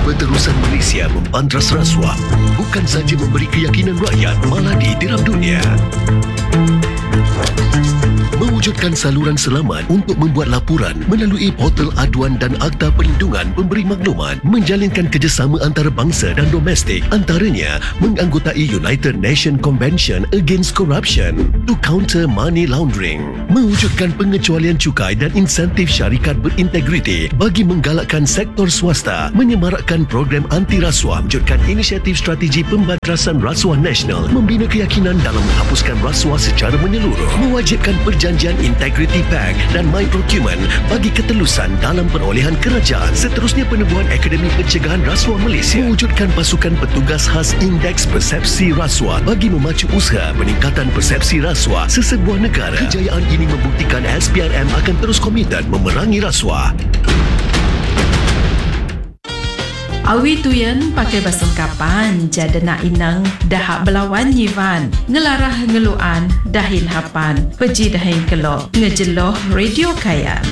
Berterusan Malaysia membantras rasuah bukan saja memberi keyakinan rakyat, malah ditiram dunia. Mewujudkan saluran selamat untuk membuat laporan melalui portal aduan dan Akta Perlindungan Pemberi Maklumat, menjalinkan kerjasama antarabangsa dan domestik, antaranya menganggotai United Nations Convention Against Corruption to counter money laundering, mewujudkan pengecualian cukai dan insentif syarikat berintegriti bagi menggalakkan sektor swasta, menyemarakkan program anti rasuah, mewujudkan inisiatif strategi pembantrasan rasuah nasional, membina keyakinan dalam menghapuskan rasuah secara menyeluruh, mewajibkan perjanjian Integrity Pact dan My Procurement bagi ketelusan dalam perolehan kerajaan. Seterusnya, penubuhan Akademi Pencegahan Rasuah Malaysia, mewujudkan pasukan petugas khas Indeks Persepsi Rasuah bagi memacu usaha peningkatan persepsi rasuah sesebuah negara. Kejayaan ini membuktikan SPRM akan terus komited memerangi rasuah. Awi tuyen pakai basuh kapan jada nak inang dahak belawan yivan ngelarah ngeluan dahin hapan peji dahin kelok ngejeloh radio kayan.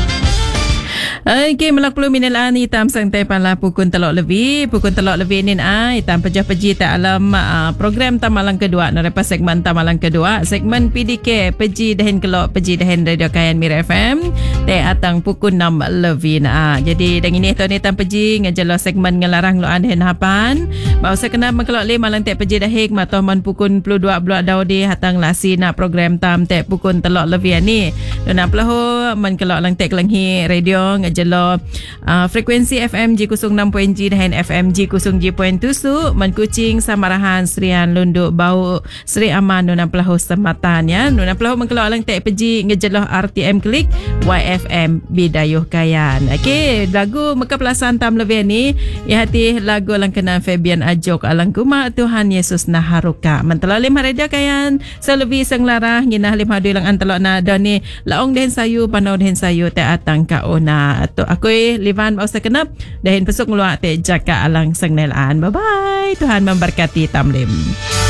Okey, melak 10 minit lah ni hitam santai pala pukul telok lebih ni hitam pejah-peji tak alam program tamalang kedua lepas segmen tamalang kedua segmen PDK peji dahin kelok peji dahin radio kayan Mira FM teh atang pukul 6 lebih jadi dengan ini tahun hitam peji ngejelo segmen ngelarang lo dahin hapan bau sekena mengkelok le malang teh peji dahin matoh man pukul 22 bulan daudi hatang lasi nak program tam teh pukul telok lebih ni dona pelaho man kelok lang teh kelenghi radio jelo frekuensi FM G06.G dan FM G0G.7 Menkucing Samarahan Serian Lunduk Bau Seri Aman Nuna Pelahu Sematan ya Nuna Pelahu mengkelok lang tek peji ngejeloh RTM Klik YFM Bidayuh Kayan. Okey, lagu Mekah Pelasan Tam Lebih ni ya hati lagu lang kena Fabian Ajok alang kuma Tuhan Yesus Naharuka mentela lim radio kayan selebih senglarah nginah lim hadu lang antelok na doni laong den sayu panau den sayu te atang kaona tu aku livan bausa kenap dahin pesuk ngeluak te jaka alang sengnelaan. Bye bye, Tuhan memberkati tamlim.